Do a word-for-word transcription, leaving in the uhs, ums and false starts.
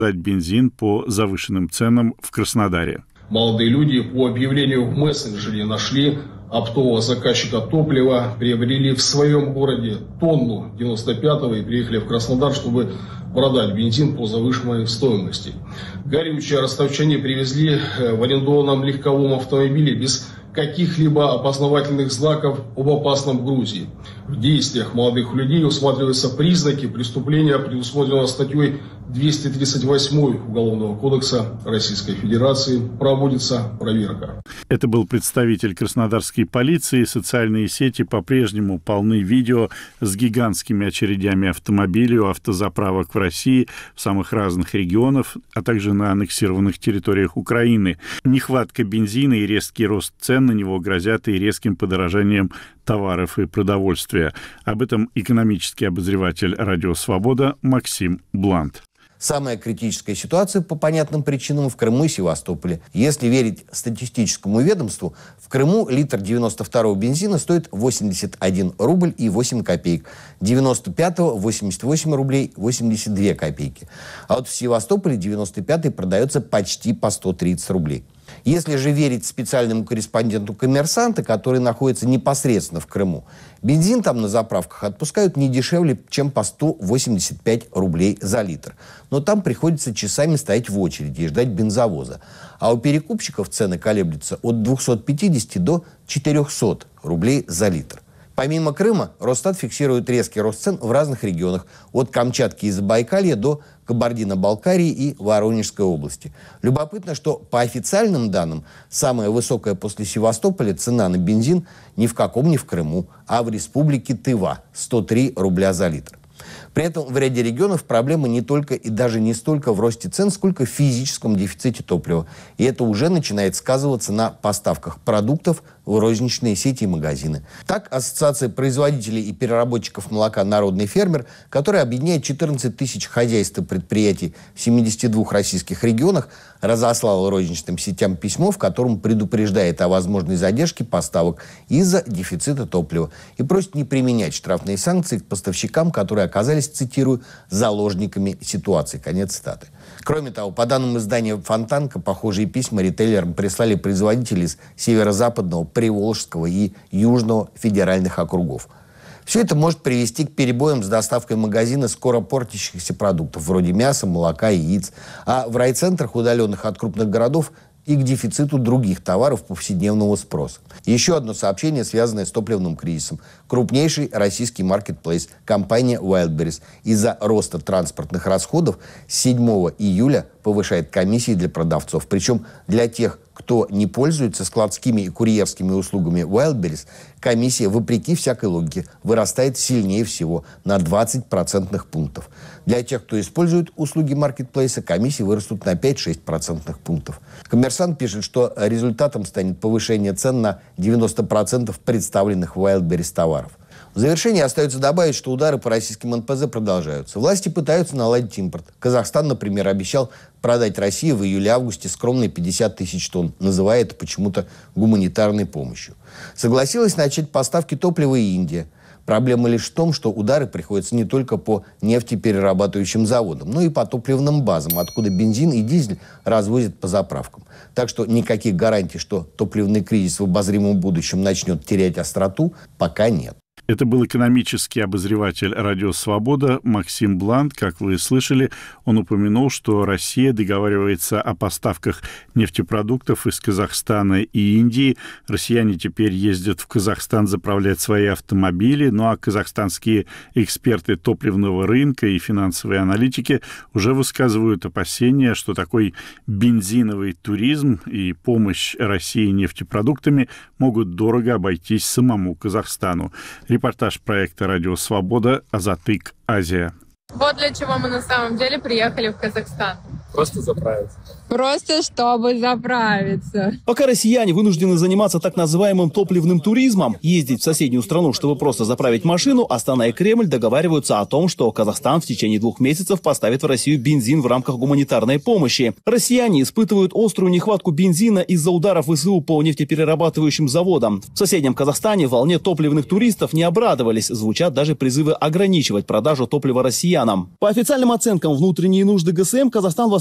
дать бензин по завышенным ценам в Краснодаре. Молодые люди по объявлению в мессенджере нашли оптового заказчика топлива, приобрели в своем городе тонну девяносто пятого и приехали в Краснодар, чтобы продать бензин по завышенной стоимости. Горючее ростовчане привезли в арендованном легковом автомобиле без каких-либо опознавательных знаков об опасном грузе. В действиях молодых людей усматриваются признаки преступления, предусмотренного статьей двести тридцать восемь Уголовного кодекса Российской Федерации. Проводится проверка. Это был представитель краснодарской полиции. Социальные сети по-прежнему полны видео с гигантскими очередями автомобилей у автозаправок в России в самых разных регионах, а также на аннексированных территориях Украины. Нехватка бензина и резкий рост цен на него грозят и резким подорожанием товаров и продовольствия. Об этом экономический обозреватель «Радио Свобода» Максим Блант. Самая критическая ситуация по понятным причинам в Крыму и Севастополе. Если верить статистическому ведомству, в Крыму литр девяносто второго бензина стоит восемьдесят один рубль и восемь копеек, девяносто пятого восемьдесят восемь рублей восемьдесят две копейки. А вот в Севастополе девяносто пятый продается почти по сто тридцать рублей. Если же верить специальному корреспонденту «Коммерсанта», который находится непосредственно в Крыму, бензин там на заправках отпускают не дешевле, чем по сто восемьдесят пять рублей за литр. Но там приходится часами стоять в очереди и ждать бензовоза. А у перекупщиков цены колеблются от двухсот пятидесяти до четырехсот рублей за литр. Помимо Крыма, Росстат фиксирует резкий рост цен в разных регионах, от Камчатки и Забайкалья до Кабардино-Балкарии и Воронежской области. Любопытно, что по официальным данным, самая высокая после Севастополя цена на бензин ни в каком не в Крыму, а в республике Тыва – сто три рубля за литр. При этом в ряде регионов проблема не только и даже не столько в росте цен, сколько в физическом дефиците топлива. И это уже начинает сказываться на поставках продуктов в розничные сети и магазины. Так, Ассоциация производителей и переработчиков молока «Народный фермер», которая объединяет четырнадцать тысяч хозяйств и предприятий в семидесяти двух российских регионах, разослала розничным сетям письмо, в котором предупреждает о возможной задержке поставок из-за дефицита топлива и просит не применять штрафные санкции к поставщикам, которые оказались, цитирую, заложниками ситуации. Конец цитаты. Кроме того, по данным издания «Фонтанка», похожие письма ритейлерам прислали производители из северо-западного, Приволжского и Южного федеральных округов. Все это может привести к перебоям с доставкой в магазины скоро портящихся продуктов, вроде мяса, молока, яиц, а в райцентрах, удаленных от крупных городов, и к дефициту других товаров повседневного спроса. Еще одно сообщение, связанное с топливным кризисом. Крупнейший российский маркетплейс, компания Wildberries, из-за роста транспортных расходов с седьмого июля повышает комиссии для продавцов. Причем для тех, кто не пользуется складскими и курьерскими услугами Wildberries, комиссия, вопреки всякой логике, вырастает сильнее всего на двадцать процентных пунктов. Для тех, кто использует услуги маркетплейса, комиссии вырастут на пять-шесть процентных пунктов. «Коммерсант» пишет, что результатом станет повышение цен на девяносто процентов представленных в Wildberries товаров. В завершение остается добавить, что удары по российским эн пэ зэ продолжаются. Власти пытаются наладить импорт. Казахстан, например, обещал продать России в июле-августе скромные пятьдесят тысяч тонн, называя это почему-то гуманитарной помощью. Согласилась начать поставки топлива и Индия. Проблема лишь в том, что удары приходятся не только по нефтеперерабатывающим заводам, но и по топливным базам, откуда бензин и дизель развозят по заправкам. Так что никаких гарантий, что топливный кризис в обозримом будущем начнет терять остроту, пока нет. Это был экономический обозреватель «Радио Свобода» Максим Блант. Как вы слышали, он упомянул, что Россия договаривается о поставках нефтепродуктов из Казахстана и Индии. Россияне теперь ездят в Казахстан заправлять свои автомобили, ну а казахстанские эксперты топливного рынка и финансовые аналитики уже высказывают опасения, что такой бензиновый туризм и помощь России нефтепродуктами могут дорого обойтись самому Казахстану. Репортаж проекта «Радио Свобода», Азатык, Азия. Вот для чего мы на самом деле приехали в Казахстан. Просто заправиться. Просто чтобы заправиться. Пока россияне вынуждены заниматься так называемым топливным туризмом, ездить в соседнюю страну, чтобы просто заправить машину, Астана и Кремль договариваются о том, что Казахстан в течение двух месяцев поставит в Россию бензин в рамках гуманитарной помощи. Россияне испытывают острую нехватку бензина из-за ударов ВСУ по нефтеперерабатывающим заводам. В соседнем Казахстане волне топливных туристов не обрадовались. Звучат даже призывы ограничивать продажу топлива россиянам. По официальным оценкам, внутренние нужды ГСМ Казахстан